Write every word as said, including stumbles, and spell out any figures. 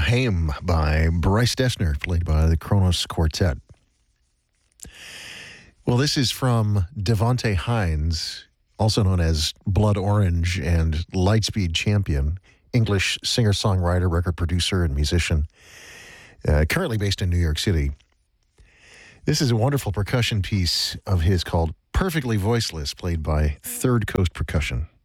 Haim by Bryce Dessner, played by the Kronos Quartet. Well, this is from Devonte Hines, also known as Blood Orange and Lightspeed Champion, English singer-songwriter, record producer, and musician, uh, currently based in New York City. This is a wonderful percussion piece of his called Perfectly Voiceless, played by Third Coast Percussion.